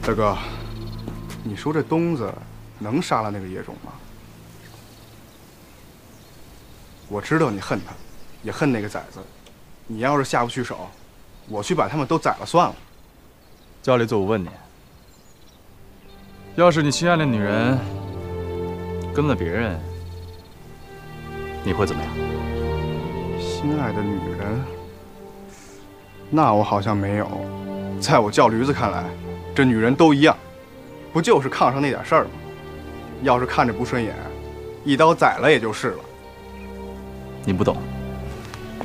大哥，你说这东子能杀了那个野种吗？我知道你恨他，也恨那个崽子。你要是下不去手，我去把他们都宰了算了。 教里座，我问你，要是你心爱的女人跟了别人，你会怎么样？ 心爱的女人，那我好像没有。在我叫驴子看来，这女人都一样，不就是炕上那点事儿吗？要是看着不顺眼，一刀宰了也就是了。 你不懂。